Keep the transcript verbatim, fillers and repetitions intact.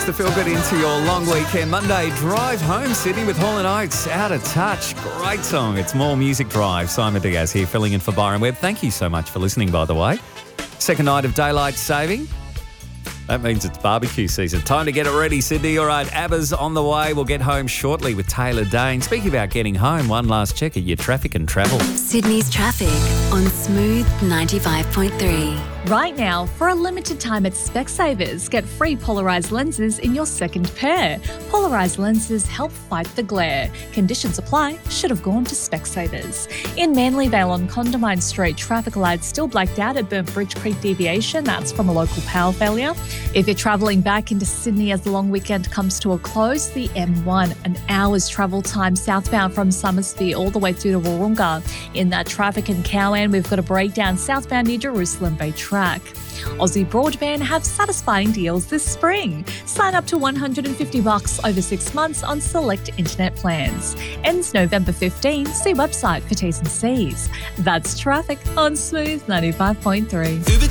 the Feel Good into your long weekend. Monday, drive home, Sydney, with Hall and Oates. Out of Touch. Great song. It's more music drive. Simon Diaz here, filling in for Byron Webb. Thank you so much for listening, by the way. Second night of daylight saving. That means it's barbecue season. Time to get it ready, Sydney. All right, ABBA's on the way. We'll get home shortly with Taylor Dane. Speaking about getting home, one last check at your traffic and travel. Sydney's traffic on Smooth ninety-five point three. Right now, for a limited time at Specsavers, get free polarised lenses in your second pair. Polarised lenses help fight the glare. Conditions apply. Should have gone to Specsavers. In Manlyvale on Condamine Street, traffic lights still blacked out at Burnt Bridge Creek deviation. That's from a local power failure. If you're travelling back into Sydney as the long weekend comes to a close, the M one, an hour's travel time southbound from Summersby all the way through to Wahroonga. In that traffic in Cowan, we've got a breakdown southbound near Jerusalem Bay Track. Aussie Broadband have satisfying deals this spring. Sign up to one hundred fifty bucks over six months on select internet plans. Ends November fifteenth. See website for T's and C's. That's traffic on Smooth ninety-five point three.